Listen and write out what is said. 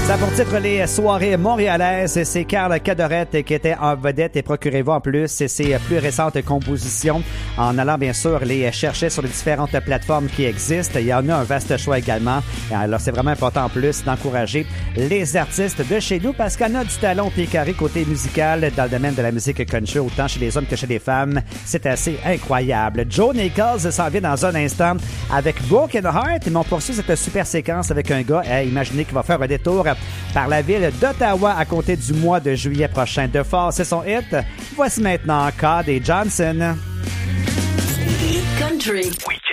Ça pour titre les soirées montréalaises, c'est Carl Cadorette qui était en vedette et procurez-vous en plus ses plus récentes compositions en allant bien sûr les chercher sur les différentes plateformes qui existent. Il y en a un vaste choix également. Alors c'est vraiment important en plus d'encourager les artistes de chez nous parce qu'on a du talent picaré côté musical dans le domaine de la musique country, autant chez les hommes que chez les femmes. C'est assez incroyable. Joe Nichols s'en vient dans un instant avec Broken Heart, mais on poursuit cette super séquence avec un gars, imaginez qu'il va faire un détour par la ville d'Ottawa à compter du mois de juillet prochain. De Fort, c'est son hit. Voici maintenant Cod et Johnson. Country.